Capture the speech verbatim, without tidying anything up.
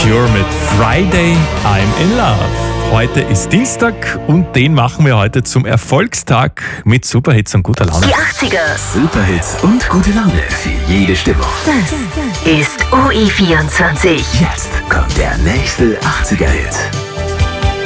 Cure mit Friday, I'm in Love. Heute ist Dienstag und den machen wir heute zum Erfolgstag mit Superhits und guter Laune. Die achtziger. Superhits und gute Laune für jede Stimmung. Das ist O E vierundzwanzig. Jetzt kommt der nächste achtziger-Hit.